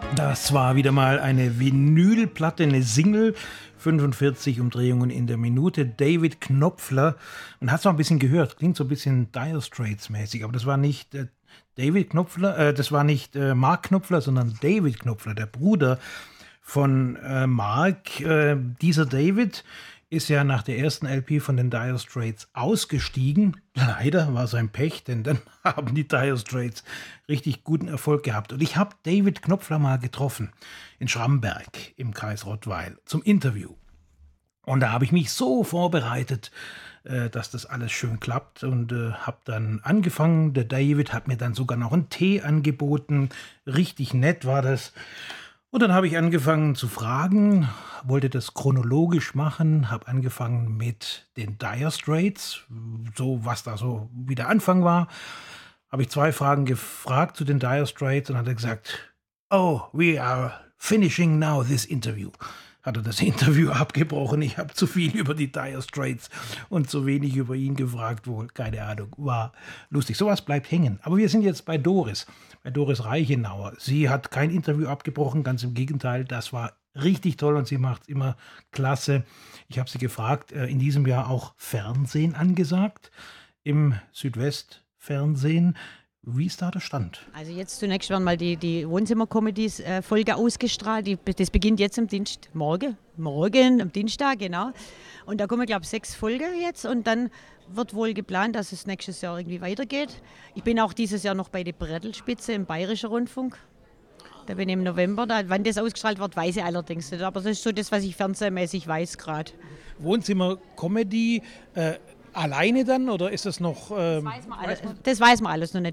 Das war wieder mal eine Vinylplatte, eine Single, 45 Umdrehungen in der Minute. David Knopfler, man hat es auch ein bisschen gehört, klingt so ein bisschen Dire Straits mäßig, aber das war nicht David Knopfler, das war nicht Mark Knopfler, sondern David Knopfler, der Bruder von Mark. Dieser David ist ja nach der ersten LP von den Dire Straits ausgestiegen. Leider war sein Pech, denn dann haben die Dire Straits richtig guten Erfolg gehabt. Und ich habe David Knopfler mal getroffen in Schramberg im Kreis Rottweil zum Interview. Und da habe ich mich so vorbereitet, dass das alles schön klappt und habe dann angefangen. Der David hat mir dann sogar noch einen Tee angeboten. Richtig nett war das. Und dann habe ich angefangen zu fragen, wollte das chronologisch machen, habe angefangen mit den Dire Straits, so was da so wie der Anfang war. Habe ich 2 Fragen gefragt zu den Dire Straits und hat er gesagt, oh, we are finishing now this interview. Hat er das Interview abgebrochen. Ich habe zu viel über die Dire Straits und zu wenig über ihn gefragt wohl. Keine Ahnung, war lustig. Sowas bleibt hängen. Aber wir sind jetzt bei Doris Reichenauer. Sie hat kein Interview abgebrochen, ganz im Gegenteil. Das war richtig toll und sie macht es immer klasse. Ich habe sie gefragt, in diesem Jahr auch Fernsehen angesagt, im Südwestfernsehen. Wie ist da der Stand? Also jetzt zunächst werden mal die Wohnzimmer-Comedies-Folge ausgestrahlt. Das beginnt jetzt am morgen, am Dienstag, genau. Und da kommen, glaube ich, 6 Folgen jetzt. Und dann wird wohl geplant, dass es nächstes Jahr irgendwie weitergeht. Ich bin auch dieses Jahr noch bei der Brettelspitze im Bayerischen Rundfunk. Da bin ich im November da. Wann das ausgestrahlt wird, weiß ich allerdings nicht. Aber das ist so das, was ich fernsehmäßig weiß gerade. Wohnzimmer-Comedy, alleine dann oder ist das noch... Das weiß man alles noch nicht.